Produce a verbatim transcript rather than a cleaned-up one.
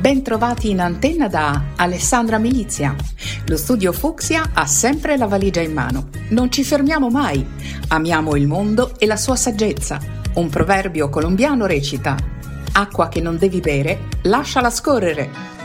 Ben trovati in antenna da Alessandra Milizia. Lo studio Fucsia ha sempre la valigia in mano. Non ci fermiamo mai. Amiamo il mondo e la sua saggezza. Un proverbio colombiano recita: acqua che non devi bere, lasciala scorrere.